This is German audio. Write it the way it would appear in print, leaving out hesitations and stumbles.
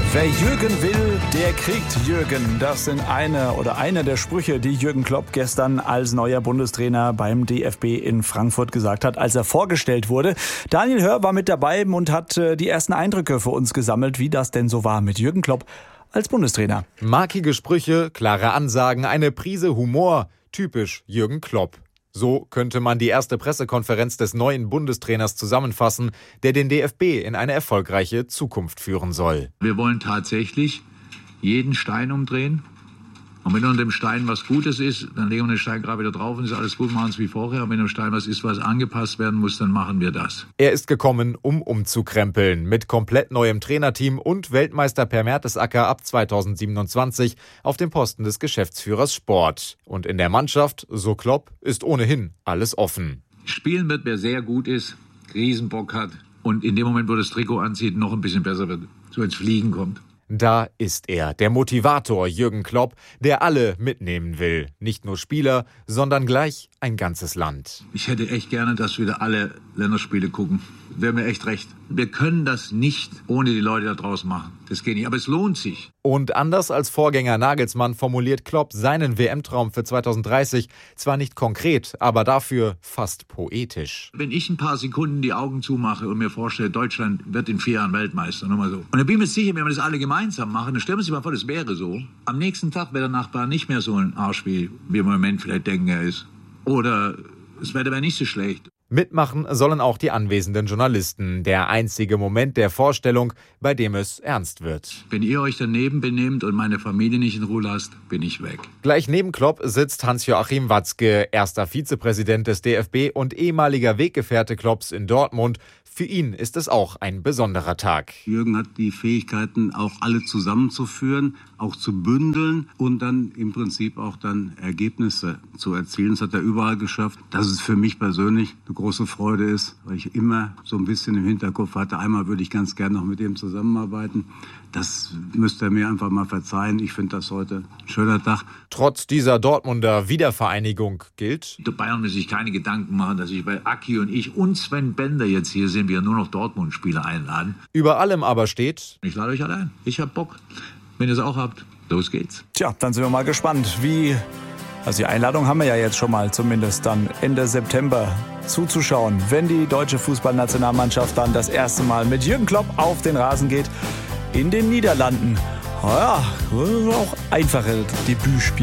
Wer Jürgen will, der kriegt Jürgen. Das sind einer der Sprüche, die Jürgen Klopp gestern als neuer Bundestrainer beim DFB in Frankfurt gesagt hat, als er vorgestellt wurde. Daniel Hör war mit dabei und hat die ersten Eindrücke für uns gesammelt, wie das denn so war mit Jürgen Klopp als Bundestrainer. Markige Sprüche, klare Ansagen, eine Prise Humor. Typisch Jürgen Klopp. So könnte man die erste Pressekonferenz des neuen Bundestrainers zusammenfassen, der den DFB in eine erfolgreiche Zukunft führen soll. Wir wollen tatsächlich jeden Stein umdrehen. Und wenn unter dem Stein was Gutes ist, dann legen wir den Stein gerade wieder drauf und ist alles gut, machen es wie vorher. Und wenn unter dem Stein was ist, was angepasst werden muss, dann machen wir das. Er ist gekommen, um umzukrempeln. Mit komplett neuem Trainerteam und Weltmeister Per Mertesacker ab 2027 auf dem Posten des Geschäftsführers Sport. Und in der Mannschaft, so Klopp, ist ohnehin alles offen. Spielen wird, wer sehr gut ist, Riesenbock hat und in dem Moment, wo das Trikot anzieht, noch ein bisschen besser wird, so ins Fliegen kommt. Da ist er, der Motivator Jürgen Klopp, der alle mitnehmen will. Nicht nur Spieler, sondern gleich ein ganzes Land. Ich hätte echt gerne, dass wieder alle Länderspiele gucken. Wäre mir echt recht. Wir können das nicht ohne die Leute da draußen machen. Das geht nicht, aber es lohnt sich. Und anders als Vorgänger Nagelsmann formuliert Klopp seinen WM-Traum für 2030 zwar nicht konkret, aber dafür fast poetisch. Wenn ich ein paar Sekunden die Augen zumache und mir vorstelle, Deutschland wird in 4 Jahren Weltmeister, nur mal so. Und dann bin ich mir sicher, wenn wir das alle gemeinsam machen, dann stellen wir uns mal vor, das wäre so. Am nächsten Tag wäre der Nachbar nicht mehr so ein Arsch, wie wir im Moment vielleicht denken, er ist. Oder das Wetter wäre nicht so schlecht. Mitmachen sollen auch die anwesenden Journalisten. Der einzige Moment der Vorstellung, bei dem es ernst wird. Wenn ihr euch daneben benehmt und meine Familie nicht in Ruhe lasst, bin ich weg. Gleich neben Klopp sitzt Hans-Joachim Watzke, erster Vizepräsident des DFB und ehemaliger Weggefährte Klopps in Dortmund. Für ihn ist es auch ein besonderer Tag. Jürgen hat die Fähigkeiten, auch alle zusammenzuführen, auch zu bündeln und dann im Prinzip auch dann Ergebnisse zu erzielen. Das hat er überall geschafft. Dass es für mich persönlich eine große Freude ist, weil ich immer so ein bisschen im Hinterkopf hatte, einmal würde ich ganz gerne noch mit ihm zusammenarbeiten. Das müsste er mir einfach mal verzeihen. Ich finde das heute ein schöner Tag. Trotz dieser Dortmunder Wiedervereinigung gilt: Die Bayern müssen sich keine Gedanken machen, dass ich bei Aki und ich und Sven Bender jetzt hier sind, wir nur noch Dortmund-Spieler einladen. Über allem aber steht: Ich lade euch alle ein. Ich hab Bock. Wenn ihr es auch habt, los geht's. Tja, dann sind wir mal gespannt, also die Einladung haben wir ja jetzt schon mal, zumindest dann Ende September zuzuschauen, wenn die deutsche Fußballnationalmannschaft dann das erste Mal mit Jürgen Klopp auf den Rasen geht in den Niederlanden. Ja, auch einfache Debütspiele.